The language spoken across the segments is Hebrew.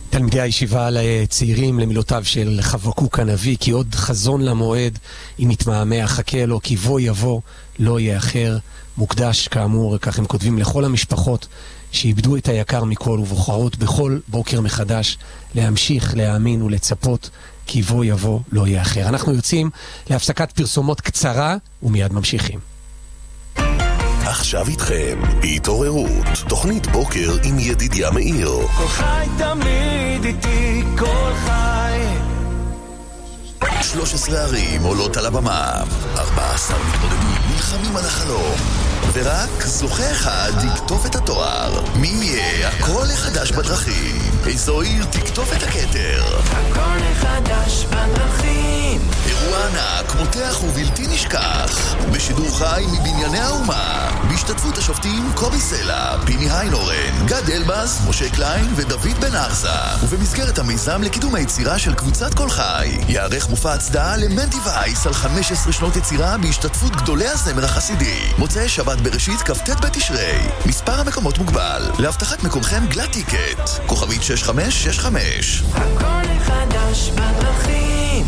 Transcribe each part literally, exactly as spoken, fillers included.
תלמידי הישיבה לצעירים למילותיו של חבקוק הנביא, כי עוד חזון למועד, אם יתמהמה חכה לו, כי בוא יבוא לא יאחר. מוקדש כאמור, כך הם כותבים, לכל המשפחות שאיבדו את היקר מכל ובוחרות בכל בוקר מחדש להמשיך להאמין ולצפות, כי בוא יבוא לא יאחר. אנחנו יוצאים להפסקת פרסומות קצרה ומיד ממשיכים. עכשיו איתכם התעוררות, תוכנית בוקר עם ידידיה מאיר. כל חי תמיד איתי, כל חי. שלוש עשרה ערים עולות על הבמה, ארבע עשרה מתמודדים נלחמים על החלום, ורק זוכה אחד יקטוף את התואר. מי יהיה הקול החדש בדרכים? איזו עיר תקטוף את הכתר? הקול החדש בדרכים. אירוע ענק, מותח ובלתי נשכח, בשידור חי מבנייני האומה, בהשתתפות השופטים קובי סלע, פיני היינורן, גד אלבאס, משה קליין ודוד בן ארזה. ובמסגרת המיזם לקידום היצירה של קבוצת כל חי, יערך מופע הצדעה למנדי וייס על חמש עשרה שנות יצירה בהשתתפות גדולי הזמר החסידי. מוצאי שבת בראשית כ"ט בתשרי. מספר המקומות מוגבל. להבטחת מקומכם גלת טיקט. כוכבית שש חמש שש חמש. הקול החדש בדרכים.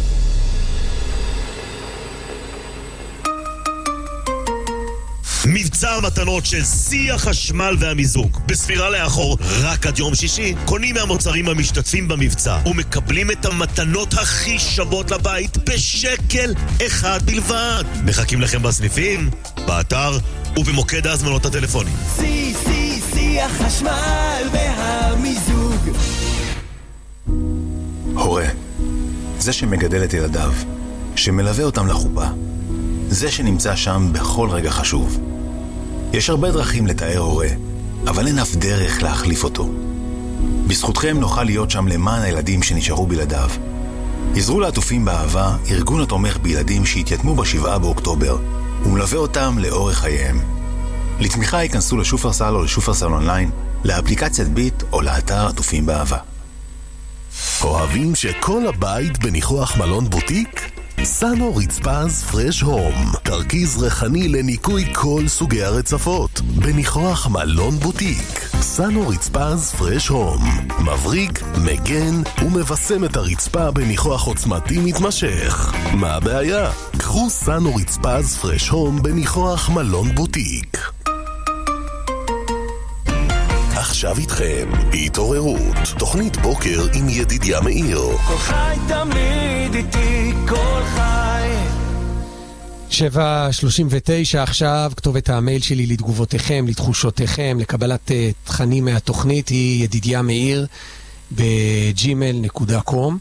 מבצע המתנות של שיא החשמל והמיזוג. בספירה לאחור, רק עד יום שישי, קונים מהמוצרים המשתתפים במבצע ומקבלים את המתנות הכי שוות לבית בשקל אחד בלבד. מחכים לכם בסניפים, באתר ובמוקד ההזמנות הטלפונים. שיא, שיא, שיא החשמל והמיזוג. הורה, זה שמגדל את ילדיו, שמלווה אותם לחופה, זה שנמצא שם בכל רגע חשוב. יש הרבה דרכים לתאר הורה, אבל אין אף דרך להחליף אותו. בזכותכם נוכל להיות שם למען הילדים שנשארו בלעדיו. עזרו לעטופים באהבה, ארגון התומך בילדים שהתייתמו בשבעה באוקטובר, ומלווה אותם לאורך חייהם. לתמיכה ייכנסו לשופרסל או לשופרסל אונליין, לאפליקציית ביט או לאתר עטופים באהבה. אוהבים שכל הבית בניחוח מלון בוטיק? סאנו רצפז פרש הום, תרכיז ריחני לניקוי כל סוגי הרצפות בניחוח מלון בוטיק. סאנו רצפז פרש הום מבריק, מגן ומבסם את הרצפה בניחוח עוצמתי מתמשך. מה הבעיה? קחו סאנו רצפז פרש הום בניחוח מלון בוטיק. עכשיו איתכם התעוררות, תוכנית בוקר עם ידידיה מאיר. כל חי תמיד איתי, כל חי. שבע שלושים ותשע עכשיו, כתובת המייל שלי לתגובותיכם, לתחושותיכם, לקבלת uh, תכנים מהתוכנית היא ידידיה מאיר בג'ימייל נקודה קום.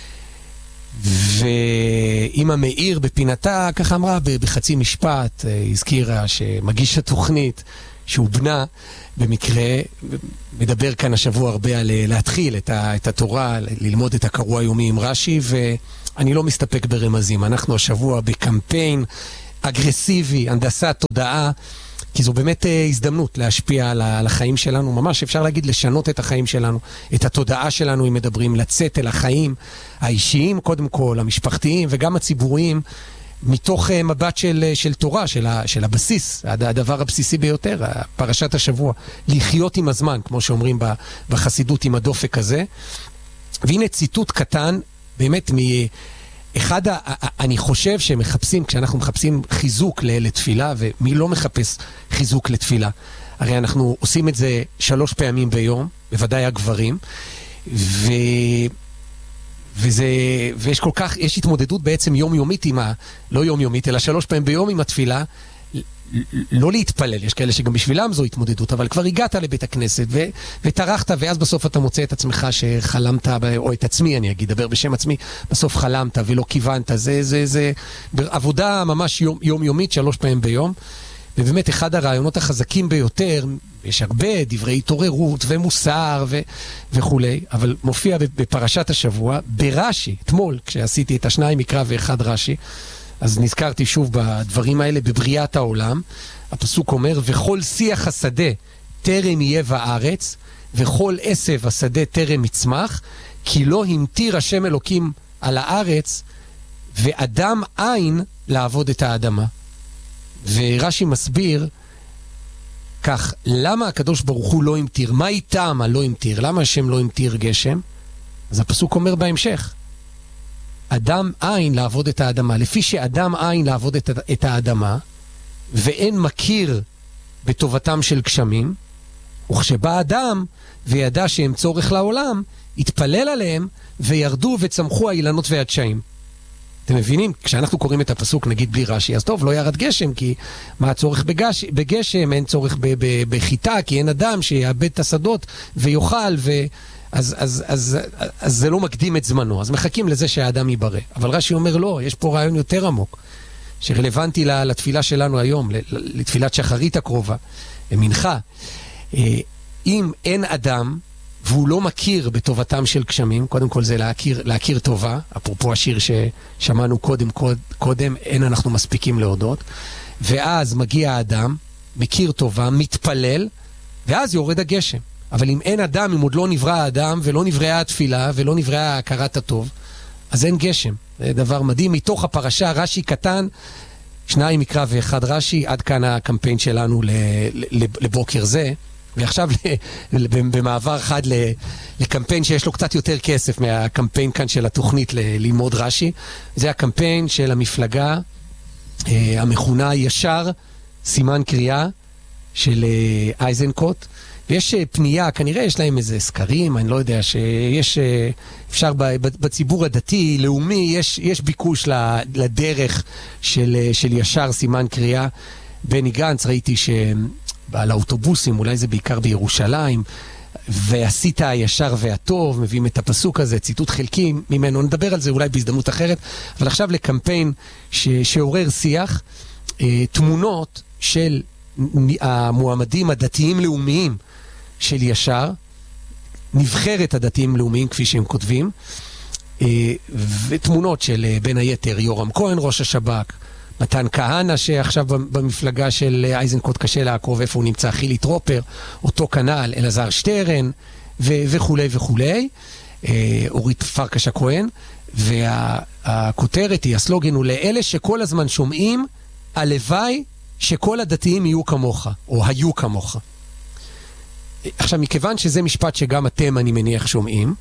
ואמא מאיר בפינתה ככה אמרה בחצי משפט, הזכירה שמגיש התוכנית שהוא בנה, במקרה מדבר כאן השבוע הרבה על להתחיל את, ה, את התורה, ללמוד את הקרוא היומי עם רש"י, ואני לא מסתפק ברמזים. אנחנו השבוע בקמפיין אגרסיבי, הנדסת תודעה, כי זו באמת הזדמנות להשפיע על, על החיים שלנו, ממש אפשר להגיד לשנות את החיים שלנו, את התודעה שלנו אם מדברים, לצאת אל החיים האישיים קודם כל, המשפחתיים וגם הציבוריים, מתוך מבט של, של תורה, של, ה, של הבסיס, הדבר הבסיסי ביותר, פרשת השבוע, לחיות עם הזמן, כמו שאומרים בחסידות, עם הדופק הזה. והנה ציטוט קטן, באמת מאחד, אני חושב שמחפשים, כשאנחנו מחפשים חיזוק לתפילה, ומי לא מחפש חיזוק לתפילה? הרי אנחנו עושים את זה שלוש פעמים ביום, בוודאי הגברים, ו... וזה, ויש כל כך, יש התמודדות בעצם יומיומית עם ה, לא יומיומית, אלא שלוש פעמים ביום עם התפילה, לא להתפלל, יש כאלה שגם בשבילם זו התמודדות, אבל כבר הגעת לבית הכנסת ו, ותרחת, ואז בסוף אתה מוצא את עצמך שחלמת, או את עצמי, אני אגיד, דבר בשם עצמי, בסוף חלמת ולא כיוונת, זה, זה, זה, עבודה ממש יום, יומיומית, שלוש פעמים ביום, ובאמת אחד הרעיונות החזקים ביותר, יש הרבה דברי התעוררות ומוסר ו- וכולי, אבל מופיע בפרשת השבוע, ברש"י, אתמול, כשעשיתי את השניים מקרא ואחד רש"י, אז נזכרתי שוב בדברים האלה בבריאת העולם. הפסוק אומר, וכל שיח השדה טרם יהיה בארץ, וכל עשב השדה טרם יצמח, כי לא המטיר השם אלוקים על הארץ, ואדם אין לעבוד את האדמה. ורש"י מסביר, כך, למה הקדוש ברוך הוא לא המטיר? מה איתם הלא המטיר? למה השם לא המטיר גשם? אז הפסוק אומר בהמשך, אדם עין לעבוד את האדמה. לפי שאדם עין לעבוד את, את האדמה, ואין מכיר בטובתם של גשמים, וכשבא אדם וידע שהם צורך לעולם, התפלל עליהם וירדו וצמחו האילנות והדשאים. אתם מבינים? כשאנחנו קוראים את הפסוק נגיד בלי רש"י, אז טוב, לא ירד גשם, כי מה הצורך בגש, בגשם? אין צורך בחיטה, כי אין אדם שיאבד את השדות ויאכל, ו... אז, אז, אז, אז, אז זה לא מקדים את זמנו. אז מחכים לזה שהאדם ייברא. אבל רש"י אומר לא, יש פה רעיון יותר עמוק, שרלוונטי לתפילה שלנו היום, לתפילת שחרית הקרובה, מנחה. אם אין אדם, והוא לא מכיר בטובתם של גשמים, קודם כל זה להכיר, להכיר טובה, אפרופו השיר ששמענו קודם, קודם, אין אנחנו מספיקים להודות, ואז מגיע האדם, מכיר טובה, מתפלל, ואז יורד הגשם. אבל אם אין אדם, אם עוד לא נברא האדם, ולא נבראה התפילה, ולא נבראה הכרת הטוב, אז אין גשם. זה דבר מדהים. מתוך הפרשה, רש"י קטן, שניים מקרא ואחד רש"י, עד כאן הקמפיין שלנו לבוקר זה. ועכשיו במעבר חד לקמפיין שיש לו קצת יותר כסף מהקמפיין כאן של התוכנית ללמוד רש"י. זה הקמפיין של המפלגה המכונה ישר סימן קריאה של אייזנקוט. ויש פנייה, כנראה יש להם איזה סקרים, אני לא יודע, שיש, אפשר בציבור הדתי, לאומי, יש, יש ביקוש לדרך של, של ישר סימן קריאה. בני גנץ, ראיתי שעל האוטובוסים, אולי זה בעיקר בירושלים, ועשית הישר והטוב, מביאים את הפסוק הזה, ציטוט חלקי ממנו, נדבר על זה אולי בהזדמנות אחרת, אבל עכשיו לקמפיין ש, שעורר שיח, תמונות של המועמדים הדתיים לאומיים של ישר, נבחרת הדתיים לאומיים כפי שהם כותבים, ותמונות של בין היתר יורם כהן ראש השב"כ, מתן כהנא שעכשיו במפלגה של אייזנקוט קשה לעקוב איפה הוא נמצא, חילי טרופר, אותו כנ"ל, אלעזר שטרן וכו' וכו', אורית פרקש הכהן, והכותרת היא, הסלוגן הוא לאלה שכל הזמן שומעים, הלוואי שכל הדתיים יהיו כמוך, או היו כמוך. עכשיו, מכיוון שזה משפט שגם אתם, אני מניח, שומעים,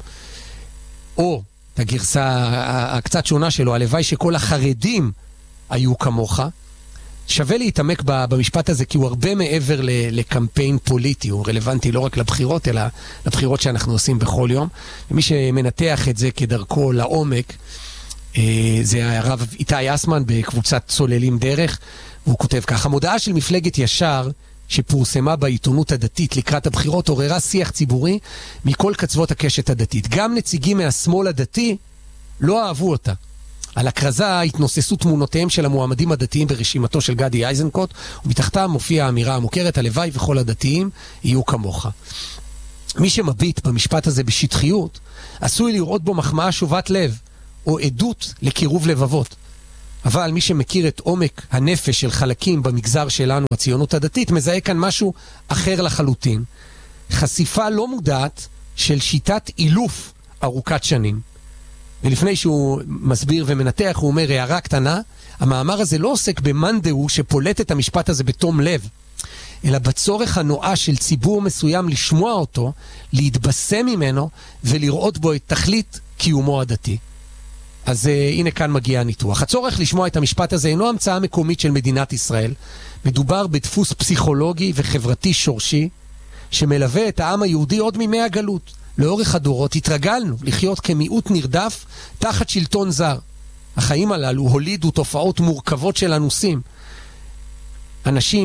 או את הגרסה הקצת שונה שלו, הלוואי שכל החרדים היו כמוך, שווה להתעמק במשפט הזה, כי הוא הרבה מעבר לקמפיין פוליטי, הוא רלוונטי לא רק לבחירות, אלא לבחירות שאנחנו עושים בכל יום. ומי שמנתח את זה כדרכו לעומק, זה הרב איתי אסמן בקבוצת צוללים דרך, והוא כותב כך, המודעה של מפלגת ישר שפורסמה בעיתונות הדתית לקראת הבחירות עוררה שיח ציבורי מכל קצוות הקשת הדתית. גם נציגים מהשמאל הדתי לא אהבו אותה. על הכרזה התנוססו תמונותיהם של המועמדים הדתיים ברשימתו של גדי אייזנקוט, ומתחתם מופיעה האמירה המוכרת, הלוואי וכל הדתיים יהיו כמוך. מי שמביט במשפט הזה בשטחיות, עשוי לראות בו מחמאה שובת לב, או עדות לקירוב לבבות. אבל מי שמכיר את עומק הנפש של חלקים במגזר שלנו, הציונות הדתית, מזהה כאן משהו אחר לחלוטין. חשיפה לא מודעת של שיטת אילוף ארוכת שנים. ולפני שהוא מסביר ומנתח, הוא אומר, הערה קטנה, המאמר הזה לא עוסק במאן דהוא שפולט את המשפט הזה בתום לב, אלא בצורך הנועה של ציבור מסוים לשמוע אותו, להתבשם ממנו ולראות בו את תכלית קיומו הדתי. אז uh, הנה כאן מגיע הניתוח. הצורך לשמוע את המשפט הזה אינו המצאה מקומית של מדינת ישראל. מדובר בדפוס פסיכולוגי וחברתי שורשי, שמלווה את העם היהודי עוד מימי הגלות. לאורך הדורות התרגלנו לחיות כמיעוט נרדף תחת שלטון זר. החיים הללו הולידו תופעות מורכבות של אנוסים. אנשים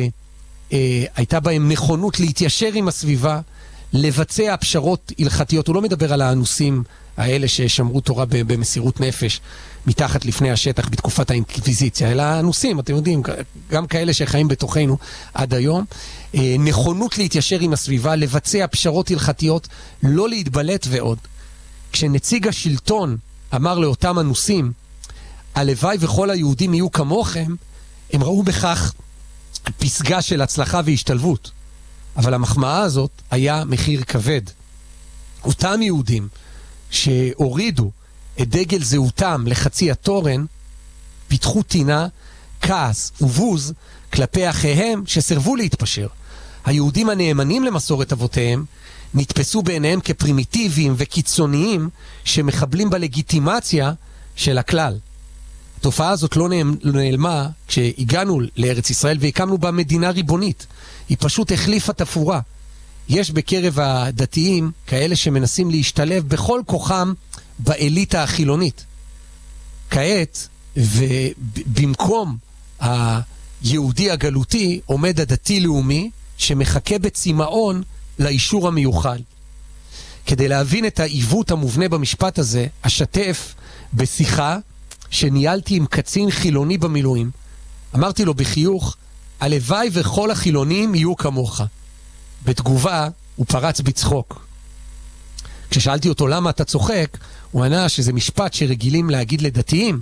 שהייתה בהם נכונות להתיישר עם הסביבה, לבצע פשרות הלכתיות. הוא לא מדבר על האנוסים האלה ששמרו תורה במסירות נפש מתחת לפני השטח בתקופת האינקוויזיציה, אלא האנוסים, אתם יודעים, גם כאלה שחיים בתוכנו עד היום. נכונות להתיישר עם הסביבה, לבצע פשרות הלכתיות, לא להתבלט ועוד. כשנציג השלטון אמר לאותם אנוסים, הלוואי וכל היהודים יהיו כמוכם, הם ראו בכך פסגה של הצלחה והשתלבות. אבל המחמאה הזאת היה מחיר כבד. אותם יהודים שהורידו את דגל זהותם לחצי התורן, פיתחו טינה, כעס ובוז כלפי אחיהם שסרבו להתפשר. היהודים הנאמנים למסורת אבותיהם נתפסו בעיניהם כפרימיטיביים וקיצוניים שמחבלים בלגיטימציה של הכלל. התופעה הזאת לא נעלמה כשהגענו לארץ ישראל והקמנו בה מדינה ריבונית. היא פשוט החליפה תפורה. יש בקרב הדתיים כאלה שמנסים להשתלב בכל כוחם באליטה החילונית. כעת, ובמקום היהודי הגלותי עומד הדתי-לאומי שמחכה בצמאון לאישור המיוחד. כדי להבין את העיוות המובנה במשפט הזה, אשתף בשיחה שניהלתי עם קצין חילוני במילואים. אמרתי לו בחיוך, הלוואי וכל החילונים יהיו כמוך. בתגובה הוא פרץ בצחוק. כששאלתי אותו למה אתה צוחק, הוא ענה שזה משפט שרגילים להגיד לדתיים,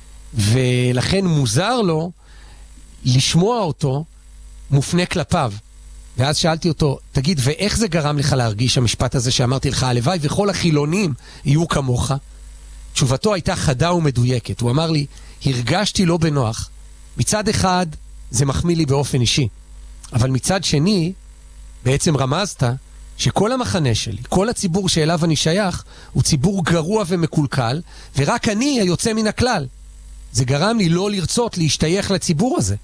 ולכן מוזר לו לשמוע אותו מופנה כלפיו. ואז שאלתי אותו, תגיד, ואיך זה גרם לך להרגיש המשפט הזה שאמרתי לך, הלוואי וכל החילונים יהיו כמוך? תשובתו הייתה חדה ומדויקת. הוא אמר לי, הרגשתי לא בנוח. מצד אחד, זה מחמיא לי באופן אישי. אבל מצד שני, בעצם רמזת שכל המחנה שלי, כל הציבור שאליו אני שייך, הוא ציבור גרוע ומקולקל, ורק אני היוצא מן הכלל. זה גרם לי לא לרצות להשתייך לציבור הזה.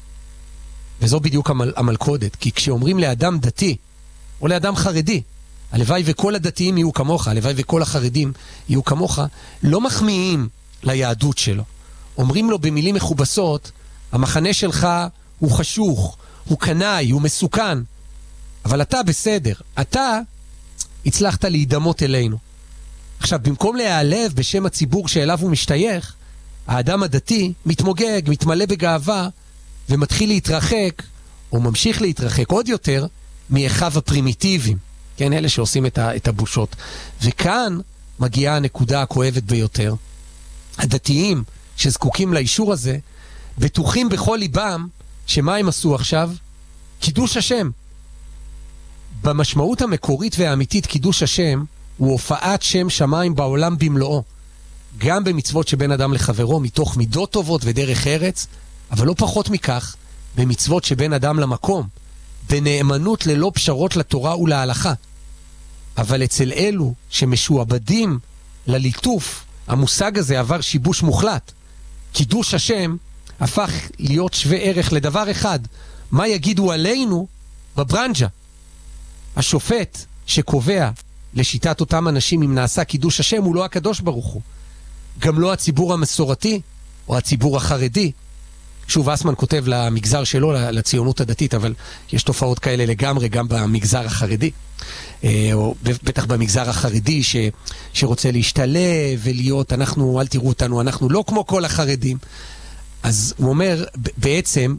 וזו בדיוק המל, המלכודת, כי כשאומרים לאדם דתי, או לאדם חרדי, הלוואי וכל הדתיים יהיו כמוך, הלוואי וכל החרדים יהיו כמוך, לא מחמיאים ליהדות שלו. אומרים לו במילים מכובסות, המחנה שלך הוא חשוך, הוא קנאי, הוא מסוכן, אבל אתה בסדר, אתה הצלחת להידמות אלינו. עכשיו, במקום להיעלב בשם הציבור שאליו הוא משתייך, האדם הדתי מתמוגג, מתמלא בגאווה, ומתחיל להתרחק, או ממשיך להתרחק עוד יותר, מאחיו הפרימיטיביים. כן, אלה שעושים את, ה, את הבושות. וכאן מגיעה הנקודה הכואבת ביותר. הדתיים שזקוקים לאישור הזה, בטוחים בכל ליבם, שמה הם עשו עכשיו? קידוש השם. במשמעות המקורית והאמיתית, קידוש השם הוא הופעת שם שמיים בעולם במלואו. גם במצוות שבין אדם לחברו, מתוך מידות טובות ודרך ארץ, אבל לא פחות מכך, במצוות שבין אדם למקום, בנאמנות ללא פשרות לתורה ולהלכה. אבל אצל אלו שמשועבדים לליטוף, המושג הזה עבר שיבוש מוחלט. קידוש השם הפך להיות שווה ערך לדבר אחד, מה יגידו עלינו בברנג'ה. השופט שקובע לשיטת אותם אנשים אם נעשה קידוש השם הוא לא הקדוש ברוך הוא. גם לא הציבור המסורתי או הציבור החרדי. שוב, אסמן כותב למגזר שלו, לציונות הדתית, אבל יש תופעות כאלה לגמרי גם במגזר החרדי. או בטח במגזר החרדי ש, שרוצה להשתלב ולהיות, אנחנו, אל תראו אותנו, אנחנו לא כמו כל החרדים. אז הוא אומר, בעצם,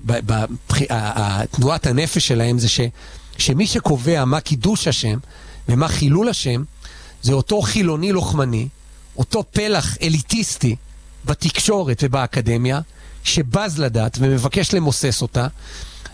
תנועת הנפש שלהם זה ש, שמי שקובע מה קידוש השם ומה חילול השם, זה אותו חילוני לוחמני, אותו פלח אליטיסטי בתקשורת ובאקדמיה, שבז לדת ומבקש למוסס אותה,